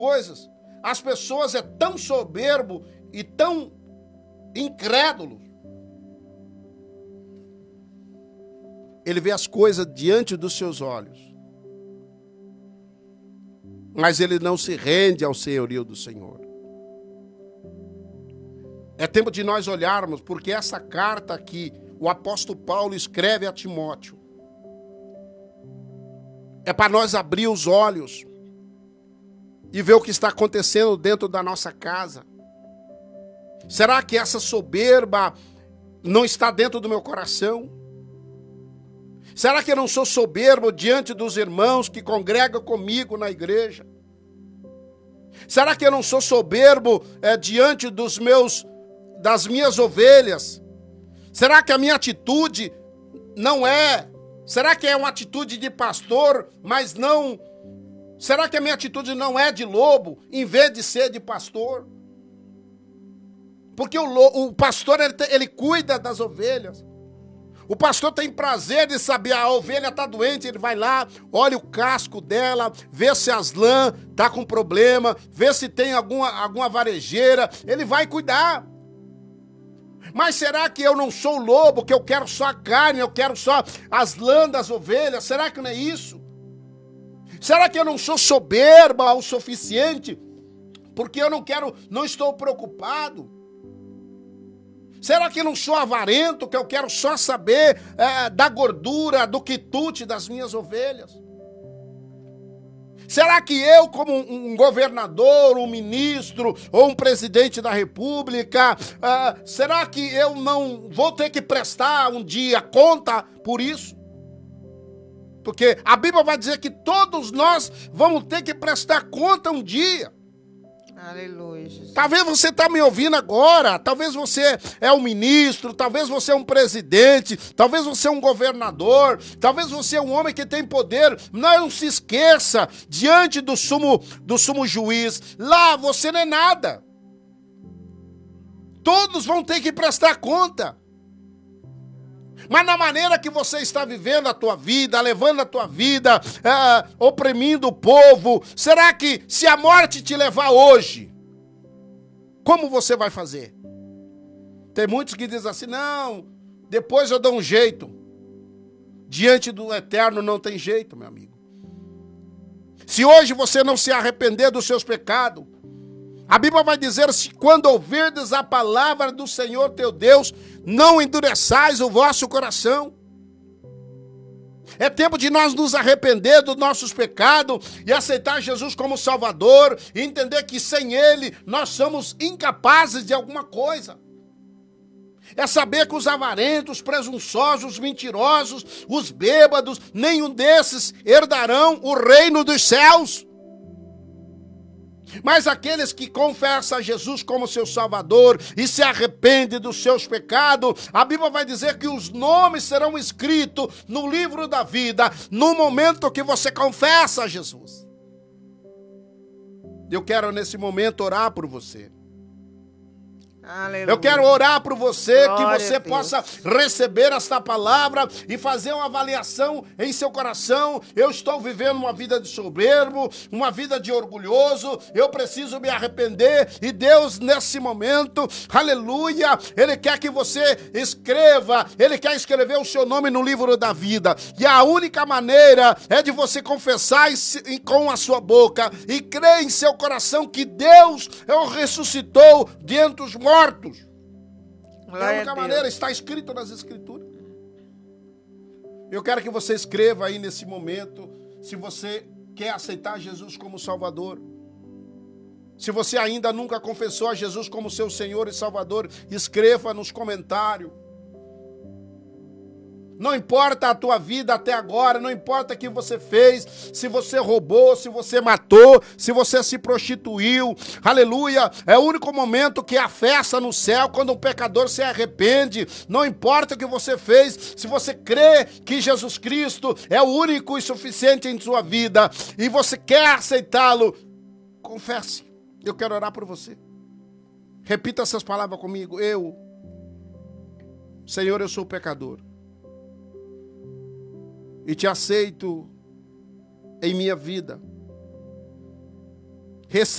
coisas. As pessoas é tão soberbo e tão incrédulo. Ele vê as coisas diante dos seus olhos, mas ele não se rende ao senhorio do Senhor. É tempo de nós olharmos, porque essa carta aqui, o apóstolo Paulo escreve a Timóteo, é para nós abrir os olhos e ver o que está acontecendo dentro da nossa casa. Será que essa soberba não está dentro do meu coração? Será que eu não sou soberbo diante dos irmãos que congregam comigo na igreja? Será que eu não sou soberbo diante das minhas ovelhas? Será que a minha atitude não é? Será que é uma atitude de pastor, mas não? Será que a minha atitude não é de lobo, em vez de ser de pastor? Porque o pastor, ele cuida das ovelhas. O pastor tem prazer de saber, a ovelha está doente, ele vai lá, olha o casco dela, vê se as lãs está com problema, vê se tem alguma varejeira, ele vai cuidar. Mas será que eu não sou o lobo, que eu quero só a carne, eu quero só as lãs das ovelhas? Será que não é isso? Será que eu não sou soberba o suficiente? Porque eu não estou preocupado? Será que eu não sou avarento, que eu quero só saber da gordura, do quitute das minhas ovelhas? Será que eu, como um governador, um ministro ou um presidente da república, será que eu não vou ter que prestar um dia conta por isso? Porque a Bíblia vai dizer que todos nós vamos ter que prestar conta um dia. Aleluia, Jesus. Talvez você está me ouvindo agora, talvez você é um ministro, talvez você é um presidente, talvez você é um governador, talvez você é um homem que tem poder. Não se esqueça, diante do sumo juiz, lá você não é nada. Todos vão ter que prestar conta. Mas na maneira que você está vivendo a tua vida, levando a tua vida, oprimindo o povo, será que se a morte te levar hoje, como você vai fazer? Tem muitos que dizem assim, não, depois eu dou um jeito. Diante do eterno não tem jeito, meu amigo. Se hoje você não se arrepender dos seus pecados, a Bíblia vai dizer, se quando ouvirdes a palavra do Senhor teu Deus, não endureçais o vosso coração. É tempo de nós nos arrepender dos nossos pecados e aceitar Jesus como Salvador e entender que sem Ele nós somos incapazes de alguma coisa. É saber que os avarentos, os presunçosos, os mentirosos, os bêbados, nenhum desses herdarão o reino dos céus. Mas aqueles que confessam a Jesus como seu Salvador e se arrependem dos seus pecados, a Bíblia vai dizer que os nomes serão escritos no livro da vida, no momento que você confessa a Jesus. Eu quero nesse momento orar por você. Aleluia. Eu quero orar por você, Glória que você possa receber esta palavra e fazer uma avaliação em seu coração. Eu estou vivendo uma vida de soberbo, uma vida de orgulhoso, eu preciso me arrepender. E Deus, nesse momento, aleluia, Ele quer que você escreva, Ele quer escrever o seu nome no livro da vida. E a única maneira é de você confessar com a sua boca e crer em seu coração que Deus o ressuscitou dentre os mortos. É a única maneira, está escrito nas Escrituras. Eu quero que você escreva aí nesse momento, se você quer aceitar Jesus como Salvador. Se você ainda nunca confessou a Jesus como seu Senhor e Salvador, escreva nos comentários. Não importa a tua vida até agora, não importa o que você fez, se você roubou, se você matou, se você se prostituiu, aleluia, é o único momento que há festa no céu, quando um pecador se arrepende. Não importa o que você fez, se você crê que Jesus Cristo é o único e suficiente em sua vida, e você quer aceitá-lo, confesse. Eu quero orar por você. Repita essas palavras comigo. Senhor, eu sou pecador. E te aceito em minha vida.